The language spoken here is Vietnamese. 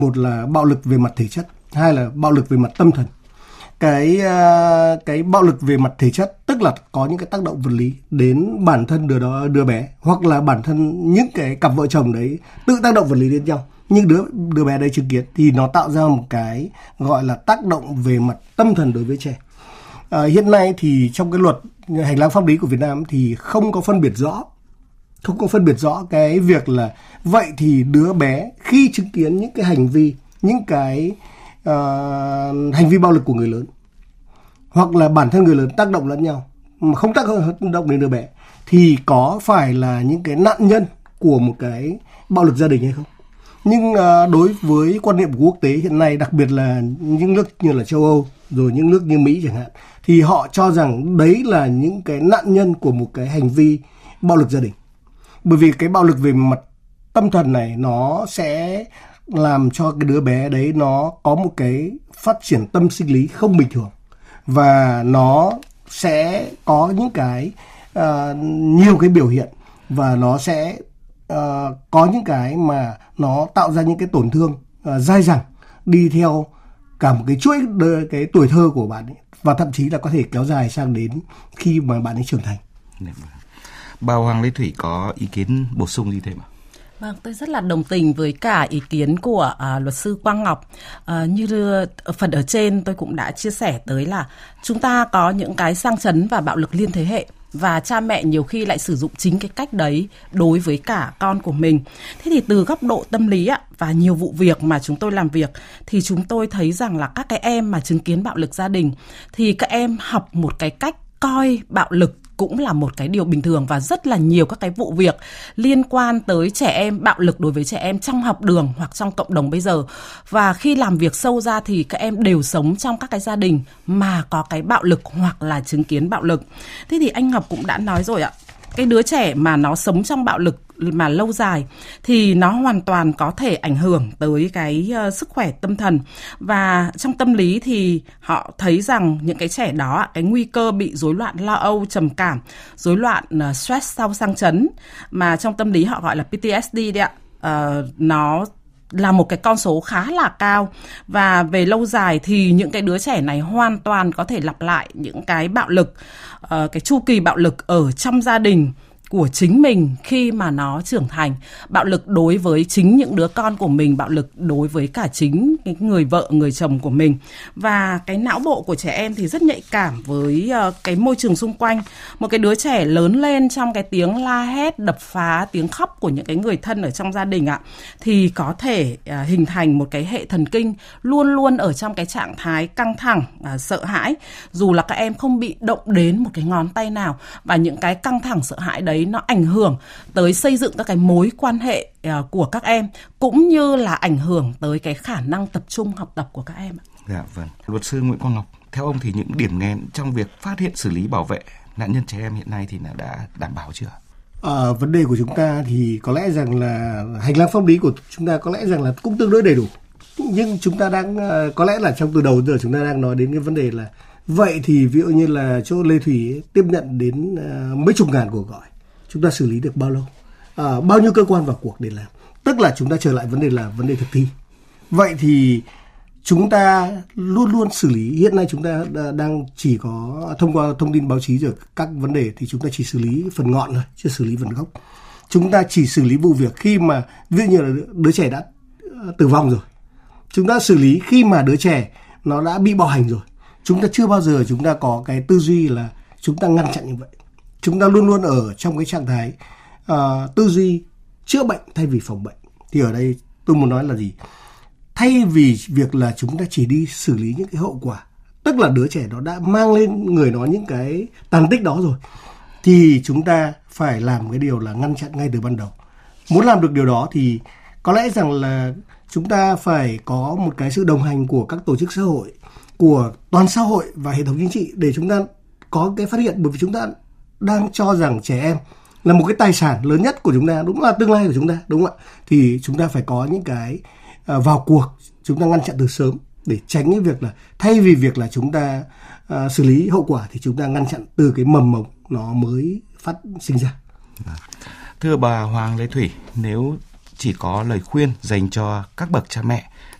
Một là bạo lực về mặt thể chất, hai là bạo lực về mặt tâm thần. Cái bạo lực về mặt thể chất tức là có những cái tác động vật lý đến bản thân đứa bé, hoặc là bản thân những cái cặp vợ chồng đấy tự tác động vật lý đến nhau. Nhưng đứa bé đấy chứng kiến thì nó tạo ra một cái gọi là tác động về mặt tâm thần đối với trẻ. Hiện nay thì trong cái luật hành lang pháp lý của Việt Nam thì không có phân biệt rõ cái việc là vậy thì đứa bé khi chứng kiến những cái hành vi bạo lực của người lớn, hoặc là bản thân người lớn tác động lẫn nhau mà không tác động đến đứa bé, thì có phải là những cái nạn nhân của một cái bạo lực gia đình hay không? Nhưng đối với quan niệm của quốc tế hiện nay, đặc biệt là những nước như là châu Âu, rồi những nước như Mỹ chẳng hạn, thì họ cho rằng đấy là những cái nạn nhân của một cái hành vi bạo lực gia đình. Bởi vì cái bạo lực về mặt tâm thần này nó sẽ làm cho cái đứa bé đấy nó có một cái phát triển tâm sinh lý không bình thường, và nó sẽ có những cái nhiều cái biểu hiện, và nó sẽ có những cái mà nó tạo ra những cái tổn thương dai dẳng đi theo cả một cái chuỗi cái tuổi thơ của bạn ấy, và thậm chí là có thể kéo dài sang đến khi mà bạn ấy trưởng thành. Bà Hoàng Lê Thủy có ý kiến bổ sung gì thêm ạ? Vâng, tôi rất là đồng tình với cả ý kiến của luật sư Quang Ngọc. Như phần ở trên tôi cũng đã chia sẻ tới là chúng ta có những cái sang chấn và bạo lực liên thế hệ, và cha mẹ nhiều khi lại sử dụng chính cái cách đấy đối với cả con của mình. Thế thì từ góc độ tâm lý và nhiều vụ việc mà chúng tôi làm việc, thì chúng tôi thấy rằng là các cái em mà chứng kiến bạo lực gia đình thì các em học một cái cách coi bạo lực cũng là một cái điều bình thường, và rất là nhiều các cái vụ việc liên quan tới trẻ em, bạo lực đối với trẻ em trong học đường hoặc trong cộng đồng bây giờ. Và khi làm việc sâu ra thì các em đều sống trong các cái gia đình mà có cái bạo lực hoặc là chứng kiến bạo lực. Thế thì anh Ngọc cũng đã nói rồi ạ, cái đứa trẻ mà nó sống trong bạo lực mà lâu dài thì nó hoàn toàn có thể ảnh hưởng tới cái sức khỏe tâm thần. Và trong tâm lý thì họ thấy rằng những cái trẻ đó cái nguy cơ bị rối loạn lo âu, trầm cảm, rối loạn stress sau sang chấn, mà trong tâm lý họ gọi là PTSD đấy ạ, nó là một cái con số khá là cao. Và về lâu dài thì những cái đứa trẻ này hoàn toàn có thể lặp lại những cái bạo lực, cái chu kỳ bạo lực ở trong gia đình của chính mình khi mà nó trưởng thành, bạo lực đối với chính những đứa con của mình, bạo lực đối với cả chính cái người vợ, người chồng của mình. Và cái não bộ của trẻ em thì rất nhạy cảm với cái môi trường xung quanh. Một cái đứa trẻ lớn lên trong cái tiếng la hét, đập phá, tiếng khóc của những cái người thân ở trong gia đình thì có thể hình thành một cái hệ thần kinh luôn luôn ở trong cái trạng thái căng thẳng, sợ hãi, dù là các em không bị động đến một cái ngón tay nào. Và những cái căng thẳng sợ hãi đấy nó ảnh hưởng tới xây dựng các cái mối quan hệ của các em, cũng như là ảnh hưởng tới cái khả năng tập trung học tập của các em. Dạ vâng. Luật sư Nguyễn Quang Ngọc, theo ông thì những điểm nghẽn trong việc phát hiện, xử lý, bảo vệ nạn nhân trẻ em hiện nay thì đã đảm bảo chưa? Vấn đề của chúng ta thì có lẽ rằng là hành lang pháp lý của chúng ta có lẽ rằng là cũng tương đối đầy đủ, nhưng chúng ta đang có lẽ là trong từ đầu giờ chúng ta đang nói đến cái vấn đề là vậy thì ví dụ như là chỗ Lê Thủy tiếp nhận đến mấy chục ngàn cuộc gọi, chúng ta xử lý được bao lâu, bao nhiêu cơ quan vào cuộc để làm, tức là chúng ta trở lại vấn đề là vấn đề thực thi. Vậy thì chúng ta luôn luôn xử lý, hiện nay chúng ta đang chỉ có thông qua thông tin báo chí rồi các vấn đề thì chúng ta chỉ xử lý phần ngọn thôi, chưa xử lý phần gốc. Chúng ta chỉ xử lý vụ việc khi mà ví dụ như là đứa trẻ đã tử vong rồi, chúng ta xử lý khi mà đứa trẻ nó đã bị bạo hành rồi. Chúng ta chưa bao giờ chúng ta có cái tư duy là chúng ta ngăn chặn như vậy. Chúng ta luôn luôn ở trong cái trạng thái tư duy chữa bệnh thay vì phòng bệnh. Thì ở đây tôi muốn nói là gì? Thay vì việc là chúng ta chỉ đi xử lý những cái hậu quả, tức là đứa trẻ nó đã mang lên người nó những cái tàn tích đó rồi, thì chúng ta phải làm cái điều là ngăn chặn ngay từ ban đầu. Muốn làm được điều đó thì có lẽ rằng là chúng ta phải có một cái sự đồng hành của các tổ chức xã hội, của toàn xã hội và hệ thống chính trị để chúng ta có cái phát hiện. Bởi vì chúng ta đang cho rằng trẻ em là một cái tài sản lớn nhất của chúng ta, đúng là tương lai của chúng ta, đúng không ạ? Thì chúng ta phải có những cái vào cuộc, chúng ta ngăn chặn từ sớm để tránh cái việc là thay vì việc là chúng ta xử lý hậu quả thì chúng ta ngăn chặn từ cái mầm mống nó mới phát sinh ra. Thưa bà Hoàng Lê Thủy, nếu chỉ có lời khuyên dành cho các bậc cha mẹ